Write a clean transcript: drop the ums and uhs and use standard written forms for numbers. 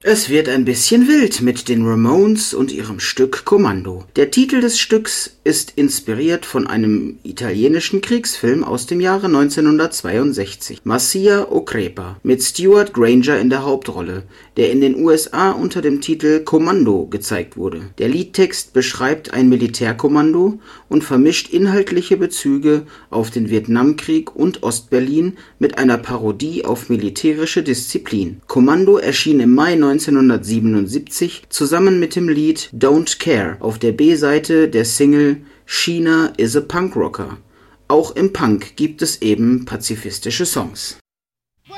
Es wird ein bisschen wild mit den Ramones und ihrem Stück Commando. Der Titel des Stücks ist inspiriert von einem italienischen Kriegsfilm aus dem Jahre 1962, Marcia o Crepa, mit Stewart Granger in der Hauptrolle, der in den USA unter dem Titel Commando gezeigt wurde. Der Liedtext beschreibt ein Militärkommando und vermischt inhaltliche Bezüge auf den Vietnamkrieg und Ostberlin mit einer Parodie auf militärische Disziplin. Commando erschien im Mai 1977 zusammen mit dem Lied Don't Care auf der B-Seite der Single Sheena is a Punk Rocker. Auch im Punk gibt es eben pazifistische Songs.